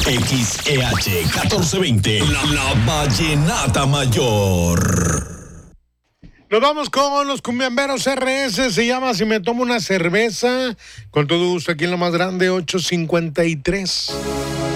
XEH 1420, la Vallenata Mayor. Nos vamos con los cumbiamberos RS, se llama Si me tomo una cerveza, con todo gusto aquí en lo más grande, 853.